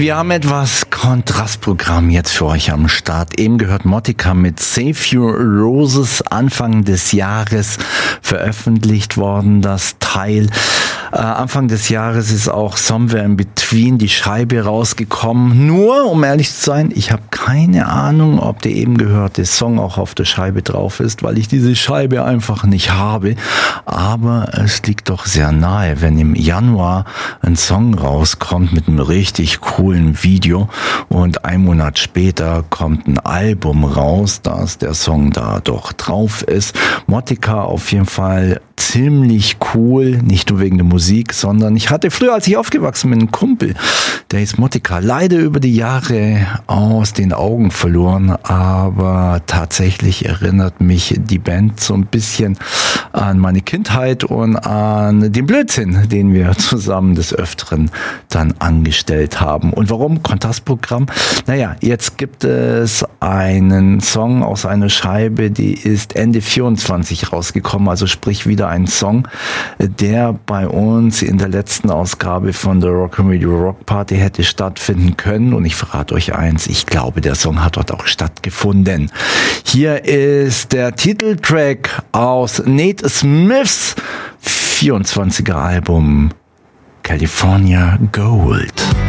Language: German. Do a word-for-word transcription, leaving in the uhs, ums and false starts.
Wir haben etwas Kontrastprogramm jetzt für euch am Start. Eben gehört Motika mit Save Your Roses, Anfang des Jahres veröffentlicht worden, das Teil. Äh, Anfang des Jahres ist auch Somewhere in Between, die Scheibe, rausgekommen. Nur, um ehrlich zu sein, ich habe keine Ahnung, ob der eben gehörte Song auch auf der Scheibe drauf ist, weil ich diese Scheibe einfach nicht habe. Aber es liegt doch sehr nahe, wenn im Januar ein Song rauskommt mit einem richtig coolen Video und ein Monat später kommt ein Album raus, dass der Song da doch drauf ist. Motika auf jeden Fall ziemlich cool, nicht nur wegen der Musik, sondern ich hatte früher, als ich aufgewachsen bin, einen Kumpel, der ist Motika leider über die Jahre aus den Augen verloren, aber tatsächlich erinnert mich die Band so ein bisschen an meine Kindheit und an den Blödsinn, den wir zusammen des Öfteren dann angestellt haben. Und warum Kontrastprogramm? Naja, jetzt gibt es einen Song aus einer Scheibe, die ist Ende vierundzwanzig rausgekommen, also sprich wieder ein Song, der bei uns in der letzten Ausgabe von der Rock and Radio Rock Party hätte stattfinden können. Und ich verrate euch eins, ich glaube, der Song hat dort auch stattgefunden. Hier ist der Titeltrack aus Nate Smiths vierundzwanziger Album California Gold.